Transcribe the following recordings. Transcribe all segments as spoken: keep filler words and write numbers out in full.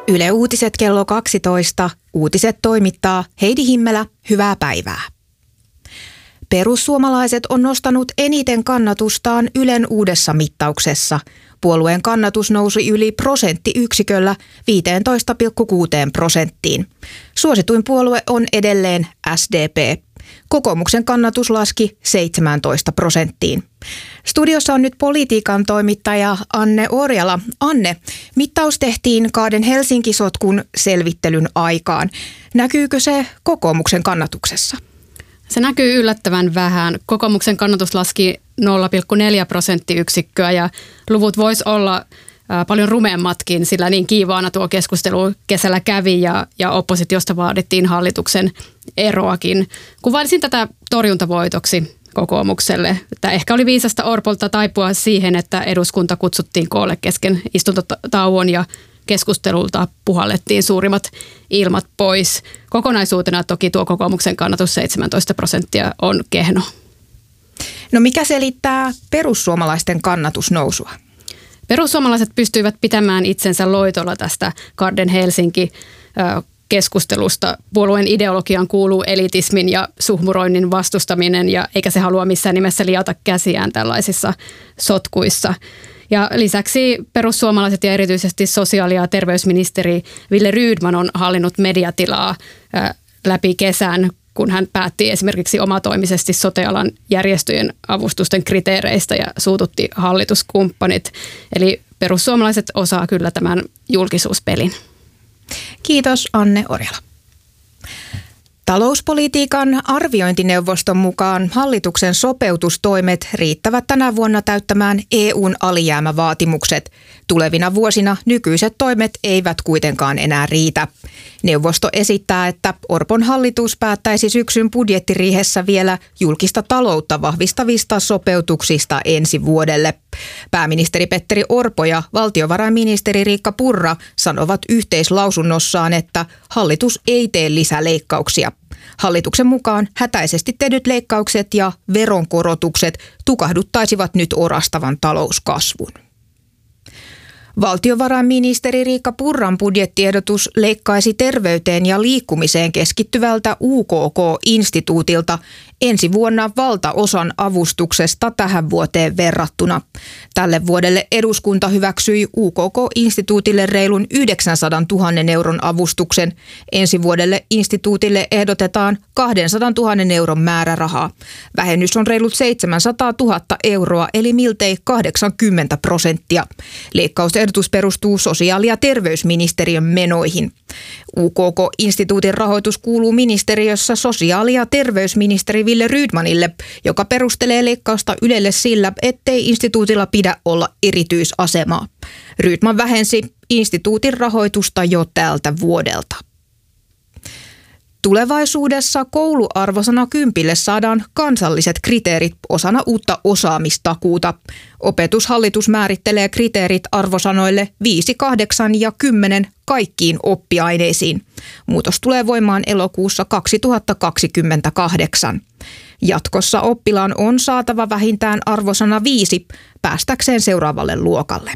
Yle Uutiset kello kaksitoista. Uutiset toimittaa Heidi Himmelä. Hyvää päivää. Perussuomalaiset on nostanut eniten kannatustaan Ylen uudessa mittauksessa. Puolueen kannatus nousi yli prosenttiyksiköllä viisitoista pilkku kuusi prosenttiin. Suosituin puolue on edelleen S D P. Kokoomuksen kannatus laski seitsemäntoista prosenttiin. Studiossa on nyt politiikan toimittaja Anne Orjala. Anne, mittaus tehtiin kahden Helsinki-sotkun selvittelyn aikaan. Näkyykö se kokoomuksen kannatuksessa? Se näkyy yllättävän vähän. Kokoomuksen kannatus laski nolla pilkku neljä prosenttiyksikköä ja luvut vois olla paljon rumeammatkin, sillä niin kiivaana tuo keskustelu kesällä kävi ja, ja oppositiosta vaadittiin hallituksen eroakin. Kuvailisin tätä torjuntavoitoksi kokoomukselle. Että ehkä oli viisasta Orpolta taipua siihen, että eduskunta kutsuttiin koolle kesken istuntotauon ja keskustelulta puhallettiin suurimmat ilmat pois. Kokonaisuutena toki tuo kokoomuksen kannatus seitsemäntoista prosenttia on kehno. No mikä selittää perussuomalaisten kannatusnousua? Perussuomalaiset pystyivät pitämään itsensä loitolla tästä Garden Helsinki-keskustelusta. Puolueen ideologiaan kuuluu elitismin ja suhmuroinnin vastustaminen, ja eikä se halua missään nimessä liata käsiään tällaisissa sotkuissa. Ja lisäksi perussuomalaiset ja erityisesti sosiaali- ja terveysministeri Wille Rydman on hallinnut mediatilaa läpi kesän, kun hän päätti esimerkiksi omatoimisesti sote-alan järjestöjen avustusten kriteereistä ja suututti hallituskumppanit. Eli perussuomalaiset osaa kyllä tämän julkisuuspelin. Kiitos Anne Orjala. Talouspolitiikan arviointineuvoston mukaan hallituksen sopeutustoimet riittävät tänä vuonna täyttämään E U:n alijäämävaatimukset. Tulevina vuosina nykyiset toimet eivät kuitenkaan enää riitä. Neuvosto esittää, että Orpon hallitus päättäisi syksyn budjettiriihessä vielä julkista taloutta vahvistavista sopeutuksista ensi vuodelle. Pääministeri Petteri Orpo ja valtiovarainministeri Riikka Purra sanovat yhteislausunnossaan, että hallitus ei tee lisäleikkauksia. Hallituksen mukaan hätäisesti tehdyt leikkaukset ja veronkorotukset tukahduttaisivat nyt orastavan talouskasvun. Valtiovarainministeri Riikka Purran budjettiehdotus leikkaisi terveyteen ja liikkumiseen keskittyvältä U K K-instituutilta ensi vuonna valtaosan avustuksesta tähän vuoteen verrattuna. Tälle vuodelle eduskunta hyväksyi U K K-instituutille reilun yhdeksänsadantuhannen euron avustuksen. Ensi vuodelle instituutille ehdotetaan kaksisataatuhatta euron määrärahaa. Vähennys on reilut seitsemänsataatuhatta euroa eli miltei kahdeksankymmentä prosenttia. Leikkausehdotus perustuu sosiaali- ja terveysministeriön menoihin. U K K-instituutin rahoitus kuuluu ministeriössä sosiaali- ja terveysministeri Wille Rydmanille, joka perustelee leikkausta Ylelle sillä, ettei instituutilla pidä olla erityisasemaa. Rydman vähensi instituutin rahoitusta jo tältä vuodelta. Tulevaisuudessa kouluarvosana kympille saadaan kansalliset kriteerit osana uutta osaamistakuuta. Opetushallitus määrittelee kriteerit arvosanoille viisi, kahdeksan ja kymmenen kaikkiin oppiaineisiin. Muutos tulee voimaan elokuussa kaksituhattakaksikymmentäkahdeksan. Jatkossa oppilaan on saatava vähintään arvosana viisi päästäkseen seuraavalle luokalle.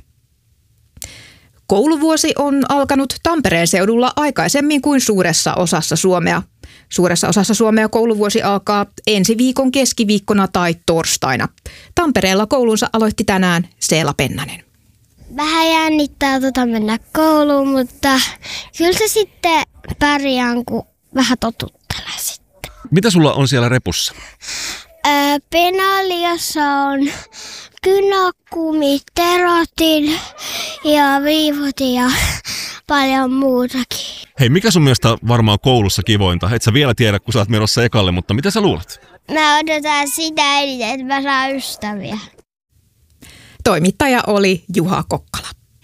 Kouluvuosi on alkanut Tampereen seudulla aikaisemmin kuin suuressa osassa Suomea. Suuressa osassa Suomea kouluvuosi alkaa ensi viikon keskiviikkona tai torstaina. Tampereella koulunsa aloitti tänään Seela Pennanen. Vähän jännittää tota mennä kouluun, mutta kyllä se sitten pärjään, kun vähän totuttelee sitten. Mitä sulla on siellä repussa? Öö, Penaliassa on kynäkumi, terotin ja viivut ja paljon muutakin. Hei, mikä sun mielestä varmaan koulussa kivointa? Et sä vielä tiedä, kun sä oot menossa ekalle, mutta mitä sä luulet? Mä odotan sitä eniten, että mä saan ystäviä. Toimittaja oli Juha Kokkala.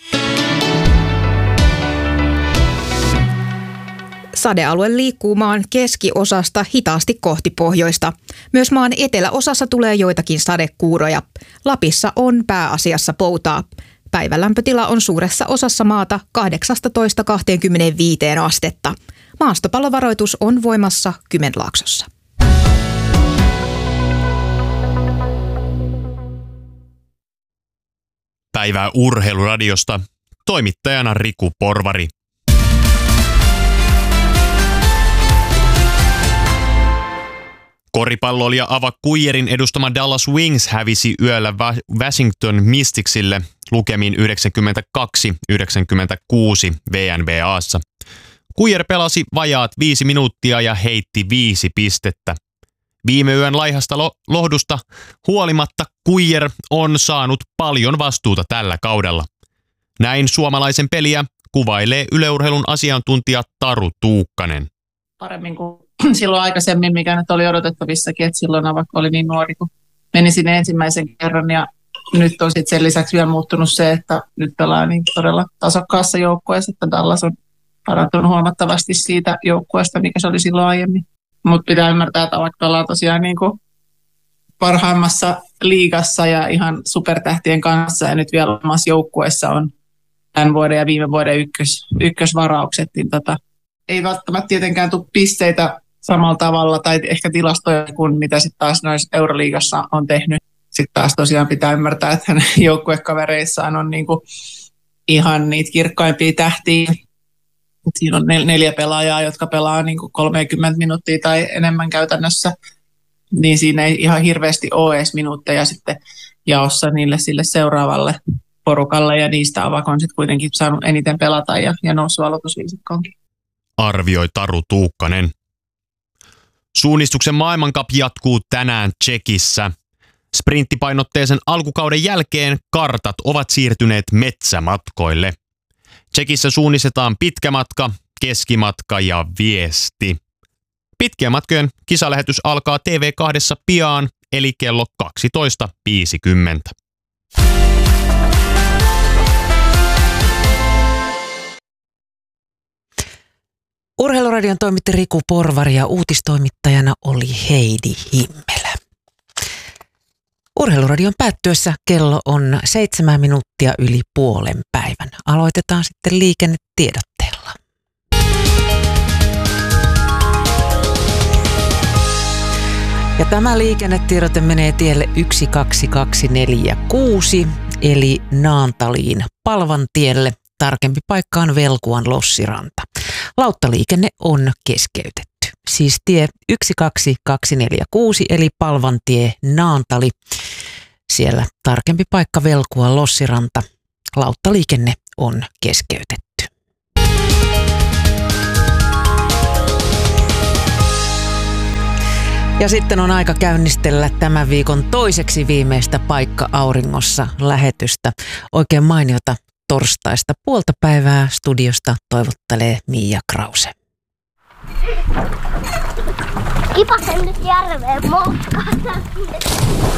Sadealue liikkuu maan keskiosasta hitaasti kohti pohjoista. Myös maan eteläosassa tulee joitakin sadekuuroja. Lapissa on pääasiassa poutaa. Päivälämpötila on suuressa osassa maata kahdeksastatoista kaksikymmentäviisi astetta. Maastopallovaroitus on voimassa Kymenlaaksossa. Päivää Urheiluradiosta. Toimittajana Riku Porvari. Koripalloilija Ava Kuijerin edustama Dallas Wings hävisi yöllä Washington Mysticsille lukemin yhdeksänkymmentäkaksi yhdeksänkymmentäkuusi V N B A:ssa. Kuijer pelasi vajaat viisi minuuttia ja heitti viisi pistettä. Viime yön laihasta lo- lohdusta huolimatta Kuijer on saanut paljon vastuuta tällä kaudella. Näin suomalaisen peliä kuvailee yleurheilun asiantuntija Taru Tuukkanen. Paremmin kuin silloin aikaisemmin, mikä nyt oli odotettavissakin, että silloin vaikka oli niin nuori, kun meni sinne ensimmäisen kerran. Ja nyt on sitten sen lisäksi vielä muuttunut se, että nyt pelaa niin todella tasokkaassa joukkueessa, että Dallas on parantunut huomattavasti siitä joukkueesta, mikä se oli silloin aiemmin. Mutta pitää ymmärtää, että vaikka pelaa tosiaan niin kuin parhaimmassa liigassa ja ihan supertähtien kanssa ja nyt vielä omassa joukkueessa on tämän vuoden ja viime vuoden ykkös, ykkösvaraukset, niin tota, ei välttämättä tietenkään tule pisteitä samalla tavalla tai ehkä tilastoja kuin mitä sitten taas noissa Euroliigassa on tehnyt. Sitten taas tosiaan pitää ymmärtää, että hänen joukkuekavereissaan on niinku ihan niitä kirkkaimpia tähtiä. Siinä on neljä pelaajaa, jotka pelaa niinku kolmekymmentä minuuttia tai enemmän käytännössä. Niin siinä ei ihan hirveästi ole edes minuutteja sitten jaossa niille sille seuraavalle porukalle. Ja niistä Avak on sitten kuitenkin saanut eniten pelata ja, ja noussut aloitusviisikkoonkin. Arvioi Taru Tuukkanen. Suunnistuksen maailmankap jatkuu tänään Tšekissä. Sprinttipainotteisen alkukauden jälkeen kartat ovat siirtyneet metsämatkoille. Tšekissä suunnistetaan pitkä matka, keskimatka ja viesti. Pitkien matkojen kisalähetys alkaa T V kahdessa pian, eli kello kaksitoista viisikymmentä. Urheiluradion toimitti Riku Porvari ja uutistoimittajana oli Heidi Himmelä. Urheiluradion päättyessä kello on seitsemän minuuttia yli puolen päivän. Aloitetaan sitten liikennetiedotteella. Ja tämä liikennetiedote menee tielle yksi kaksi kaksi neljä kuusi eli Naantaliin Palvantielle. Tarkempi paikka on Velkuan Lossiranta. Lauttaliikenne on keskeytetty. Siis tie yksi kaksi kaksi neljä kuusi eli Palvantie Naantali. Siellä tarkempi paikka Velkuan Lossiranta. Lauttaliikenne on keskeytetty. Ja sitten on aika käynnistellä tämän viikon toiseksi viimeistä Paikka auringossa -lähetystä. Oikein mainiota torstaista puolta päivää studiosta toivottelee Miia Krause. Kipasen nyt järveen moukkaan.